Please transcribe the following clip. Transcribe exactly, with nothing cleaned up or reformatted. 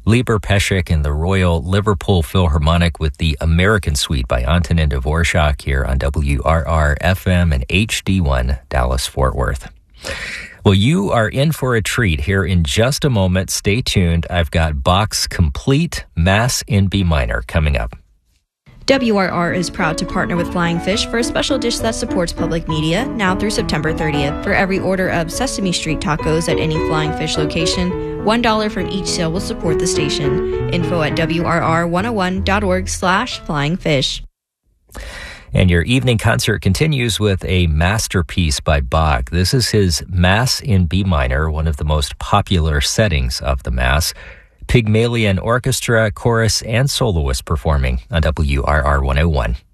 Lieber Peschik and the Royal Liverpool Philharmonic with the American Suite by Antonin Dvorak here on W R R F M and H D one Dallas-Fort Worth. Well, you are in for a treat here in just a moment. Stay tuned. I've got Bach's Complete Mass in B minor coming up. W R R is proud to partner with Flying Fish for a special dish that supports public media now through September thirtieth. For every order of Sesame Street tacos at any Flying Fish location, one dollar from each sale will support the station. Info at W R R one oh one dot org slash flying fish. And your evening concert continues with a masterpiece by Bach. This is his Mass in B minor, one of the most popular settings of the Mass. Pygmalion Orchestra, chorus, and soloist performing on W R R one oh one.